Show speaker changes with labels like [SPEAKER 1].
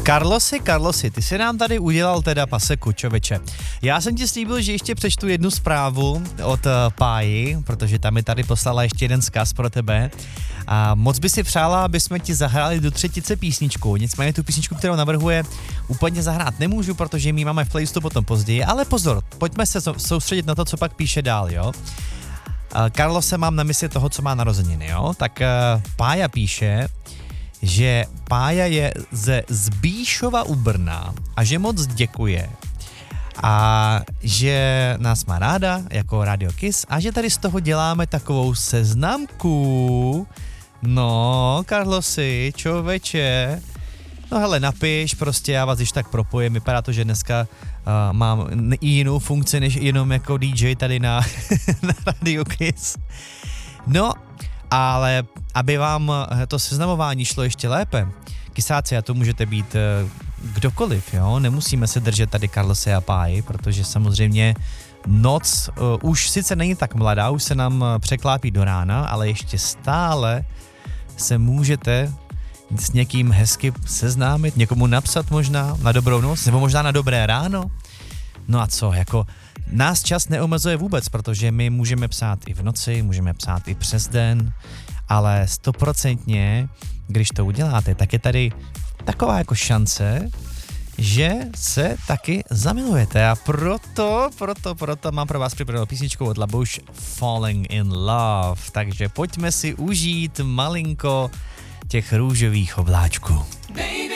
[SPEAKER 1] Carlosi, ty jsi nám tady udělal teda paseku, čověče. Já jsem ti slíbil, že ještě přečtu jednu zprávu od Páji, protože tam mi tady poslala ještě jeden vzkaz pro tebe. A moc by si přála, aby jsme ti zahráli do třetice písničku. Nicméně tu písničku, kterou navrhuje, úplně zahrát nemůžu, protože my máme v playlistu potom později. Ale pozor, pojďme se soustředit na to, co pak píše dál, jo. Carlose mám na mysli toho, co má narozeniny, jo. Tak Pája píše, že Pája je ze Zbíšova u Brna a že moc děkuje a že nás má ráda jako Radio Kiss a že tady z toho děláme takovou seznamku. No, Carlosi, čověče, no hele, napiš, prostě já vás již tak propojím, vypadá to, že dneska mám i jinou funkci, než jenom jako DJ tady na Radio Kiss. No, ale aby vám to seznamování šlo ještě lépe, Kisáci, a to můžete být kdokoliv, jo, nemusíme se držet tady Carlose a Páji, protože samozřejmě noc už sice není tak mladá, už se nám překlápí do rána, ale ještě stále se můžete s někým hezky seznámit, někomu napsat možná na dobrou noc, nebo možná na dobré ráno. No a co, jako nás čas neomezuje vůbec, protože my můžeme psát i v noci, můžeme psát i přes den, ale 100%, když to uděláte, tak je tady taková jako šance, že se taky zamilujete a proto mám pro vás připravenou písničku od Labush Falling in Love, takže pojďme si užít malinko těch růžových obláčků.